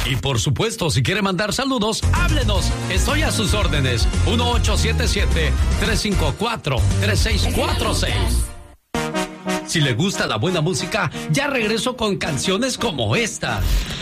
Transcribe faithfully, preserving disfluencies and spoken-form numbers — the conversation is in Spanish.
Y por supuesto, si quiere mandar saludos, háblenos. Estoy a sus órdenes. uno ocho siete siete, tres cinco cuatro, tres seis cuatro seis. Si le gusta la buena música, ya regreso con canciones como esta.